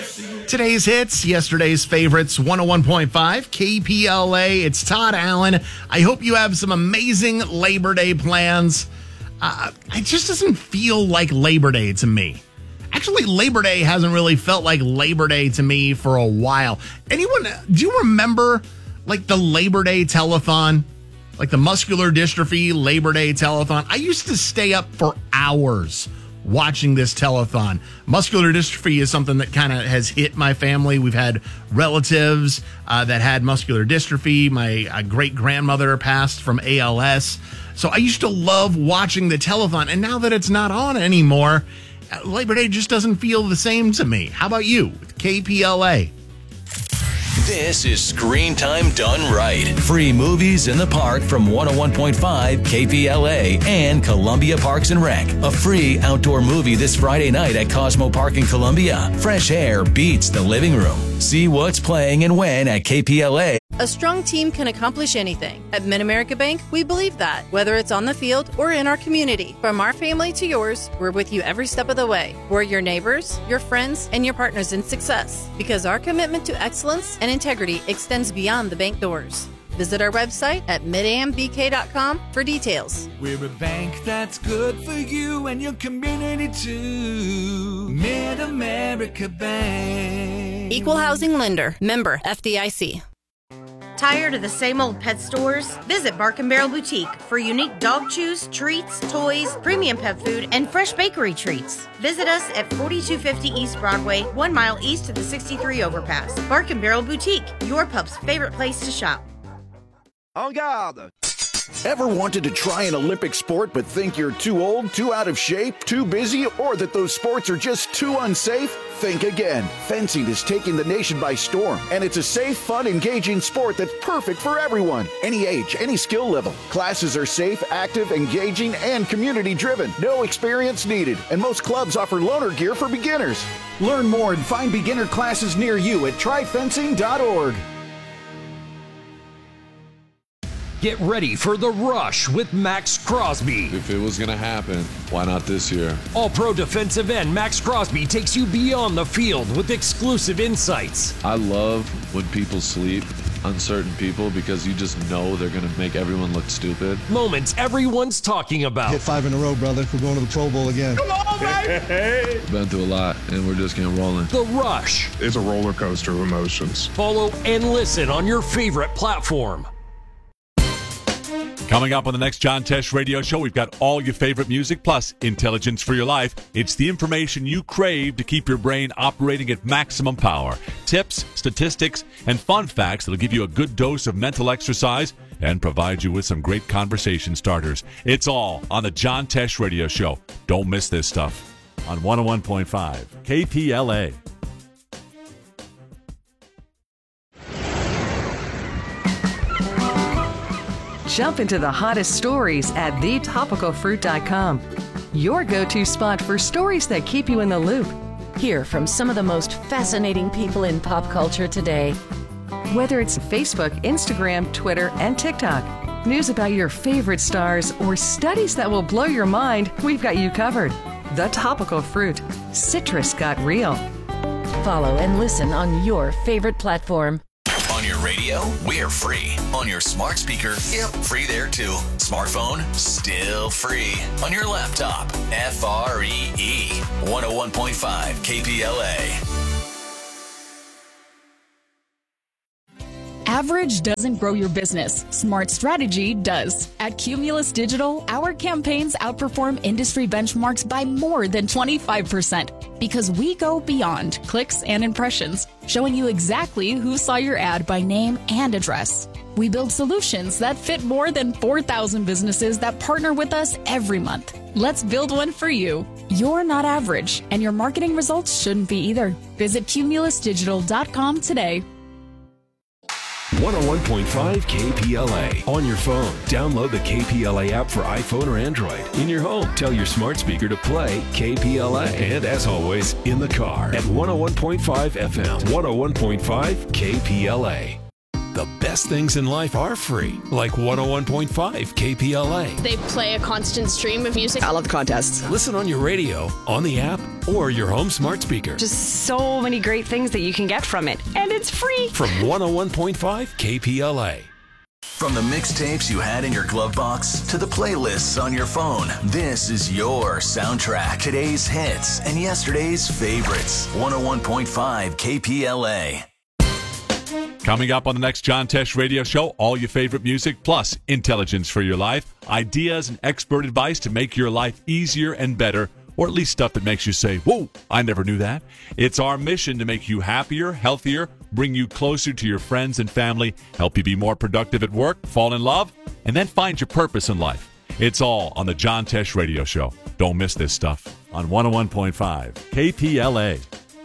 Today's hits, yesterday's favorites, 101.5 KPLA. It's Todd Allen. I hope you have some amazing Labor Day plans. It just doesn't feel like Labor Day to me. Actually, Labor Day hasn't really felt like Labor Day to me for a while. Do you remember like the Labor Day telethon? Like the muscular dystrophy Labor Day telethon? I used to stay up for hours watching this telethon. Muscular dystrophy is something that kind of has hit my family. We've had relatives that had muscular dystrophy. My great-grandmother passed from ALS. So I used to love watching the telethon. And now that it's not on anymore, Labor Day just doesn't feel the same to me. How about you with KPLA? This is Screen Time Done Right. Free movies in the park from 101.5 KPLA and Columbia Parks and Rec. A free outdoor movie this Friday night at Cosmo Park in Columbia. Fresh air beats the living room. See what's playing and when at KPLA. A strong team can accomplish anything. At Mid-America Bank, we believe that, whether it's on the field or in our community. From our family to yours, we're with you every step of the way. We're your neighbors, your friends, and your partners in success, because our commitment to excellence and integrity extends beyond the bank doors. Visit our website at midambk.com for details. We're a bank that's good for you and your community too. Mid-America Bank. Equal Housing Lender. Member FDIC. Tired of the same old pet stores? Visit Bark & Barrel Boutique for unique dog chews, treats, toys, premium pet food, and fresh bakery treats. Visit us at 4250 East Broadway, 1 mile east of the 63 overpass. Bark & Barrel Boutique, your pup's favorite place to shop. En garde! Ever wanted to try an Olympic sport but think you're too old, too out of shape, too busy, or that those sports are just too unsafe? Think again. Fencing is taking the nation by storm, and it's a safe, fun, engaging sport that's perfect for everyone. Any age, any skill level. Classes are safe, active, engaging, and community-driven. No experience needed, and most clubs offer loaner gear for beginners. Learn more and find beginner classes near you at tryfencing.org. Get ready for The Rush with Max Crosby. If it was going to happen, why not this year? All-pro defensive end Max Crosby takes you beyond the field with exclusive insights. I love when people sleep on certain people because you just know they're going to make everyone look stupid. Moments everyone's talking about. Hit 5 in a row, brother. We're going to the Pro Bowl again. Come on, baby! Been through a lot, and we're just getting rolling. The Rush. It's a roller coaster of emotions. Follow and listen on your favorite platform. Coming up on the next John Tesh Radio Show, we've got all your favorite music plus intelligence for your life. It's the information you crave to keep your brain operating at maximum power. Tips, statistics, and fun facts that'll give you a good dose of mental exercise and provide you with some great conversation starters. It's all on the John Tesh Radio Show. Don't miss this stuff on 101.5 KPLA. Jump into the hottest stories at thetopicalfruit.com. Your go-to spot for stories that keep you in the loop. Hear from some of the most fascinating people in pop culture today. Whether it's Facebook, Instagram, Twitter, and TikTok, news about your favorite stars, or studies that will blow your mind, we've got you covered. The Topical Fruit. Citrus got real. Follow and listen on your favorite platform. On your radio, we're free. On your smart speaker, yep, free there too. Smartphone, still free. On your laptop, FREE. 101.5 KPLA. Average doesn't grow your business. Smart strategy does. At Cumulus Digital, our campaigns outperform industry benchmarks by more than 25% because we go beyond clicks and impressions, showing you exactly who saw your ad by name and address. We build solutions that fit more than 4,000 businesses that partner with us every month. Let's build one for you. You're not average, and your marketing results shouldn't be either. Visit cumulusdigital.com today. 101.5 KPLA. On your phone, download the KPLA app for iPhone or Android. In your home, tell your smart speaker to play KPLA. And as always, in the car at 101.5 FM, 101.5 KPLA. The best things in life are free, like 101.5 KPLA. They play a constant stream of music. I love the contests. Listen on your radio, on the app, or your home smart speaker. Just so many great things that you can get from it. And it's free. From 101.5 KPLA. From the mixtapes you had in your glove box to the playlists on your phone, this is your soundtrack. Today's hits and yesterday's favorites. 101.5 KPLA. Coming up on the next John Tesh radio show, all your favorite music plus intelligence for your life, ideas and expert advice to make your life easier and better, or at least stuff that makes you say, whoa, I never knew that. It's our mission to make you happier, healthier, bring you closer to your friends and family, help you be more productive at work, fall in love, and then find your purpose in life. It's all on the John Tesh radio show. Don't miss this stuff on 101.5 KPLA.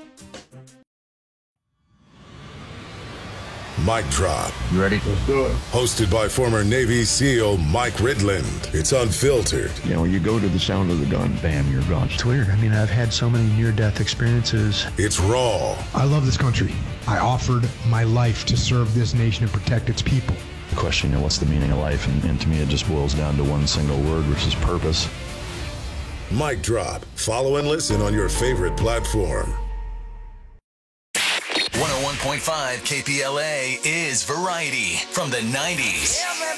Mic Drop. You ready? Let's do it. Hosted by former Navy SEAL Mike Ridland. It's unfiltered. You know, you go to the sound of the gun, bam, you're gone. It's weird. I mean, I've had so many near-death experiences. It's raw. I love this country. I offered my life to serve this nation and protect its people. The question, you know, what's the meaning of life? And to me, it just boils down to one single word, which is purpose. Mic Drop. Follow and listen on your favorite platform. 101.5 KPLA is variety from the 90s.